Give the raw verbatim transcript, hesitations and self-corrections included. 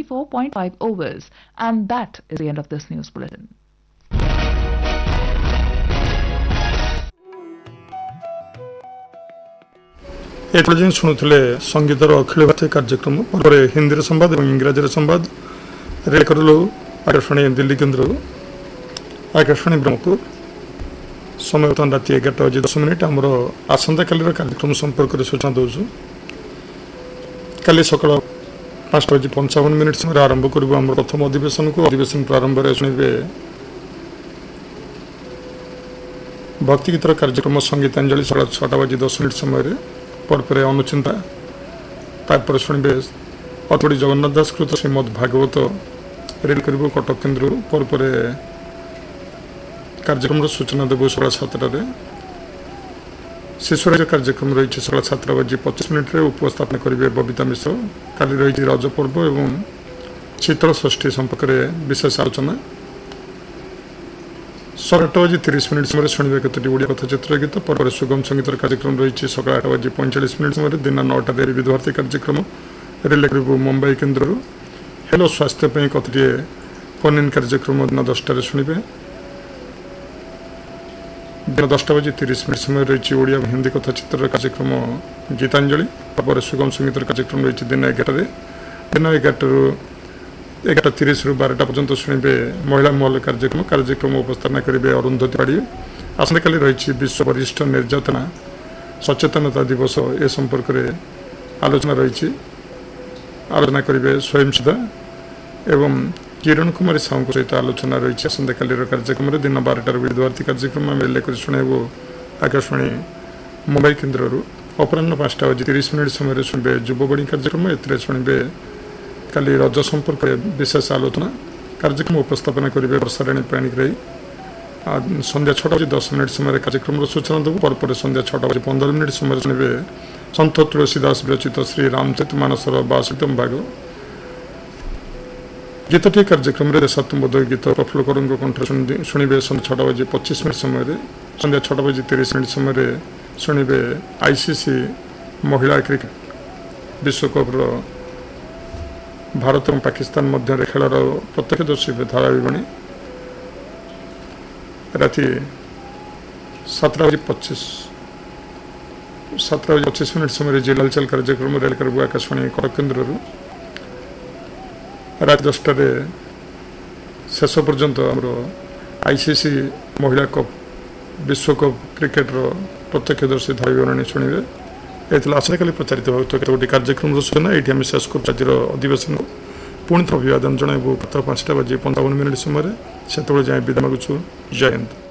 twenty-four point five overs. And that is the end of this news bulletin. एपजे शुणुले संगीतर Akhil Bharatiya कार्यक्रम पर हिंदी संवाद और इंग्राजी संवाद रेल करलु आकाशवाणी दिल्ली केन्द्र आकाशवाणी ब्रह्मपुर समय बर्तमान राति एगारटा बजे दस मिनिट आमर आसंता कालीर कार्यक्रम संपर्क में सूचना दौचु काली सकाल पाँचटा बजे पंचावन मिनिट समय आरंभ करूँ आम प्रथम अधिवेशन को अधिवेशन प्रारंभ में शुणे भक्ति गीतर कार्यक्रम संगीतांजलि सकाल छटा बजे दस मिनिट समय पर अनुचिंता तापर शुणे अतुड़ी जगन्नाथ दास कृत श्रीमद भागवत रेल कर कटक केन्द्र पर कार्यक्रम सूचना देव सका सातटा शिशुराज कार्यक्रम रही सका सातटा बजे पचास मिनिट्रे उपस्थापन करेंगे बबिता मिश्र काली रही रज पर्व और शीतल षष्ठी संपर्क में विशेष आलोचना साढ़े आठ बजे तीस मिनिट समय शुणे कतोटी ओडिया कथाचित्र गीत पर सुगम संगीत कार्यक्रम रही सका आठ बजे पैंचाश मिनिट समय दिन नौटा विविध भारती कार्यक्रम रिले कर मुंबई केन्द्र हेलो स्वास्थ्य कतोटी फोन इन कार्यक्रम दिन दसटार शुणे दिन दसटा बजे तीस मिनिट समय रही ओडिया हिंदी कथाचित्र कार्यक्रम गीतांजलि पर सुगम संगीत कार्यक्रम रही दिन एगारटे दिन एगारटू एगारटा तीस रु बारटा पर्यंत शुणे महिला महल कार्यक्रम कार्यक्रम उपस्थापना करेंगे अरुंधति पाड़ी आसंता काली रही विश्व वरिष्ठ निर्यातना सचेतनता दिवस ए संपर्क में आलोचना रही आलोचना करेंगे स्वयं सुधा एवं किरण कुमारी साहू सहित आलोचना रही आसंता कालीर कार्यक्रम में दिन बारटार विविध भारती कार्यक्रम आम एल शुणेबू आकाशवाणी मुंबई केन्द्र अपराह पाँचटा बजे तीस मिनिट समय शुणे युववाणी कार्यक्रम ए शुणे काली रज संपर्क विशेष आलोचना कार्यक्रम उपस्थापना करेंगे वर्षाराणी पाणिक रही संध्या छटा बजे दस मिनिट समय कार्यक्रम सूचना देव पर संध्या छटा बजे पंद्रह मिनिट समय शुणे सन्त तुलसीदास विरचित श्री रामचरित मानसर बासठतम भाग गीतटी कार्यक्रम में देशात्मबोध गीत प्रफुल्ल करंग कंठ शुणे संध्या छटा बजे पच्चीस मिनिट समय संध्या छटा बजे तीस मिनिट समय शुणे आईसीसी महिला क्रिकेट विश्वकप भारत और पाकिस्तान मध्य खेलर प्रत्यक्षदर्शी धाराविवरणी राति सातटा बजे पच्चीस सातटा बजे पच्चीस मिनिट समय जिला चल कार्यक्रम रेल कर आकाशवाणी कटक केन्द्र रात दसटार शेष पर्यंत आमर आईसीसी महिला कप विश्वकप क्रिकेटर प्रत्यक्षदर्शी धाराविवरणी शुणे आसंता काली प्रचारित होती कार्यक्रम सूचना ये आम शेष कर आज अधिवेशन पुणी अभिवादन जन पाँचटा बजे पंचावन मिनिट समय से जाए विदा मागुछु। जय हिंद।